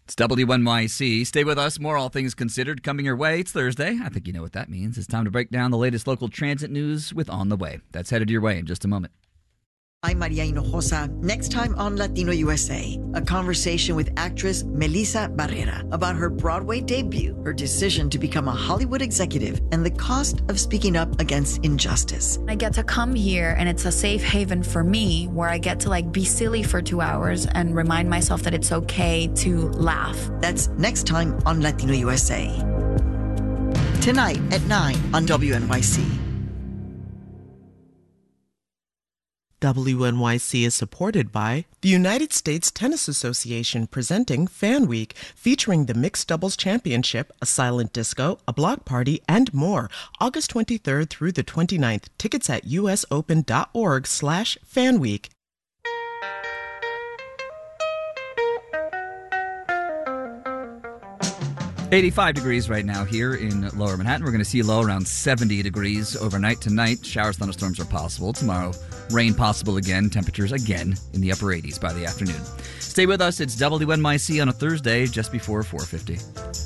It's WNYC. Stay with us. More All Things Considered coming your way. It's Thursday. I think you know what that means. It's time to break down the latest local transit news with On the Way. That's headed your way in just a moment. I'm Maria Hinojosa. Next time on Latino USA, a conversation with actress Melissa Barrera about her Broadway debut, her decision to become a Hollywood executive, and the cost of speaking up against injustice. I get to come here and it's a safe haven for me where I get to be silly for 2 hours and remind myself that it's okay to laugh. That's next time on Latino USA. Tonight at 9 on WNYC. WNYC is supported by the United States Tennis Association presenting Fan Week, featuring the Mixed Doubles Championship, a silent disco, a block party, and more. August 23rd through the 29th. Tickets at usopen.org/fanweek. 85 degrees right now here in Lower Manhattan. We're going to see a low around 70 degrees overnight tonight. Showers, thunderstorms are possible. Tomorrow, rain possible again. Temperatures again in the upper 80s by the afternoon. Stay with us. It's WNYC on a Thursday just before 4:50.